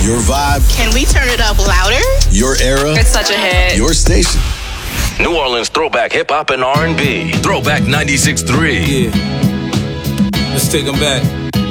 Your vibe. Can we turn it up louder? Your era. It's such a hit. Your station. New Orleans throwback hip hop and R&B. Throwback 96.3. Yeah. Let's take them back.